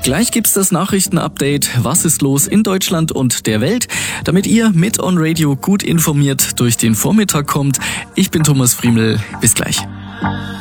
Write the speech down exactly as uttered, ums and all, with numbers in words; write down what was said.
Gleich gibt's das Nachrichtenupdate. Was ist los in Deutschland und der Welt? Damit ihr mit On Radio gut informiert durch den Vormittag kommt. Ich bin Thomas Friemel. Bis gleich.